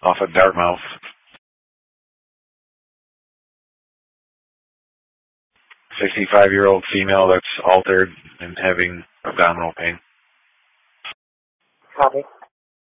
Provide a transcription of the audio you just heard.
off of Dartmouth. 65-year-old female that's altered and having abdominal pain. Copy.